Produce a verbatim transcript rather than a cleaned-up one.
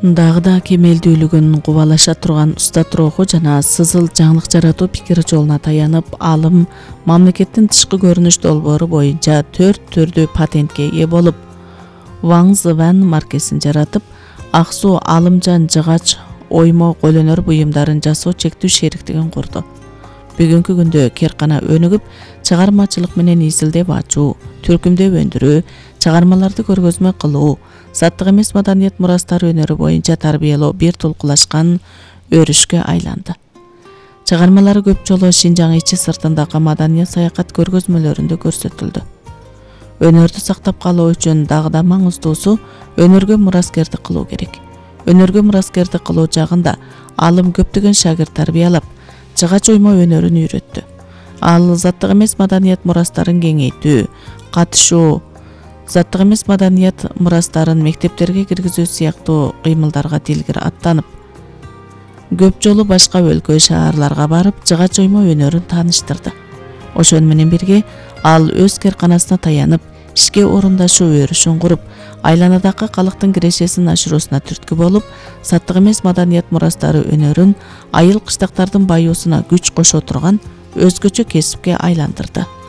Дагы кемелдүүлүгүн кубалаша турган уста тургу жана сызыл жаңылык жаратуу пикир жолуна таянып, алым мамлекеттин тышкы көрүнүш долбоору боюнча төрт түрдүү патентке ээ болуп, Ваңз Ван маркесин жаратып, ак суу, алымжан, жыгач, оймо, колөнөр буюмдарын жасоо чектүү шериктигин курду. Бүгүнкү күндө керкана өнүгүп, чыгармачылык менен изилдеп ачуу, түркүмдөп өндүрүү, чыгармаларды көргөзмө кылуу, заттык эмес маданият мурастары өнөрү боюнча тарбиялоо бир тулкулашкан өрүшкө айланды. Чыгармалары көп жолу Шинжаң ичи сыртындагы маданий саякат көргөзмөлөрүндө көрсөтүлдү. Өнөрдү сактап калуу үчүн дагы да маңыздуусу өнөргө мураскердик кылуу керек. Өнөргө мураскердик кылуу жагында алым көптөгөн шагирт тарбиялап, жыгач оймо өнөрүн үйрөттү. Ал заттык эмес маданият мурастарын кеңейтүү, катышуу, заттык эмес маданият мурастарын мектептерге киргизүү сыяктуу кыймылдарга дилгир аттанып, көп жолу башка өлкө, шаарларга барып, жыгач оймо өнөрүн тааныштырды. Ошону менен бирге ал өз керканасына таянып, ишке орундашуу өрүшүн куруп, айланадагы калктын кирешесин ашыруусуна түрткү болуп, заттык эмес маданият мурастары өнөрүн айыл кыштактардын баюусуна күч кошо турган өзгөчө кесипке айландырды.